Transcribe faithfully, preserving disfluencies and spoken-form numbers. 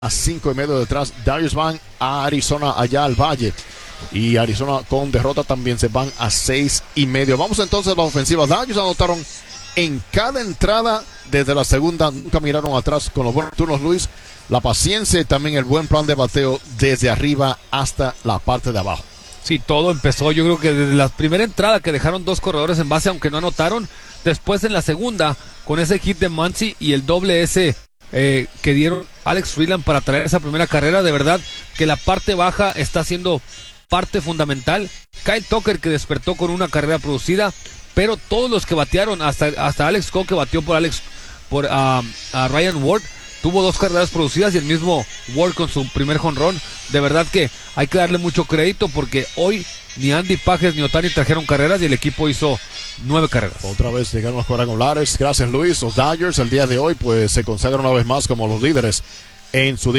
a cinco y medio detrás. Dodgers van a Arizona, allá al Valle. Y Arizona con derrota también se van a seis y medio. Vamos entonces a las ofensivas. Dodgers anotaron en cada entrada desde la segunda. Nunca miraron atrás con los buenos turnos, Luis. La paciencia y también el buen plan de bateo desde arriba hasta la parte de abajo. Sí, todo empezó, yo creo que desde la primera entrada que dejaron dos corredores en base, aunque no anotaron. Después en la segunda, con ese hit de Muncy y el doble S eh, que dieron Alex Freeland para traer esa primera carrera, de verdad que la parte baja está siendo parte fundamental. Kyle Tucker, que despertó con una carrera producida, pero todos los que batearon, hasta, hasta Alex Cole, que batió por Alex por uh, a Ryan Ward, tuvo dos carreras producidas, y el mismo Ward con su primer jonrón. De verdad que hay que darle mucho crédito, porque hoy ni Andy Pages ni Ohtani trajeron carreras y el equipo hizo nueve carreras. Otra vez llegaron los cuadrangulares. Gracias, Luis. Los Dodgers el día de hoy pues se consagran una vez más como los líderes en su